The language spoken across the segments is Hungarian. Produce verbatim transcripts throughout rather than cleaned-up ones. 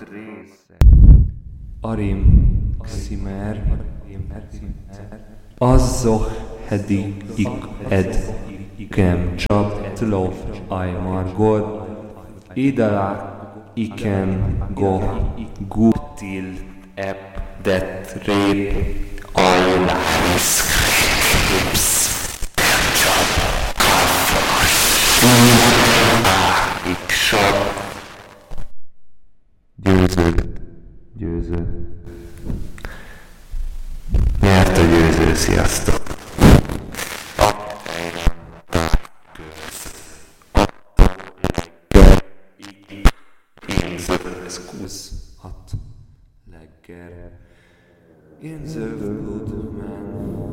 része. Arim Ximer Azzoh hedik ik ed ikem csap tlof ajmargod idalák ikem goh guptil ep det rép ajláris krips csap kafas ik sap. Győződ, győző. Nyert a győző, sziasztok! Hat legger. In the blood man,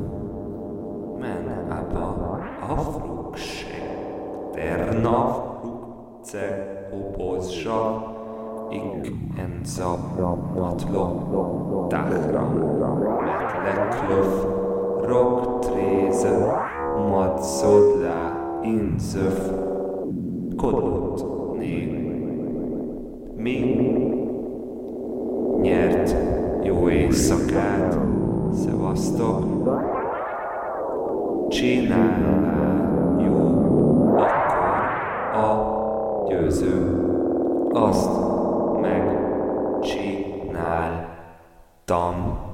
man abba afrugség, der nafrugce obozsa, ik en zab atlo, dachram, met leklöf, rok tréze, mad szodlá, inzöf, kodlott né. Mi nyert jó éjszakát, szevasztok, csinálnál jó, akkor a győző azt megcsináltam.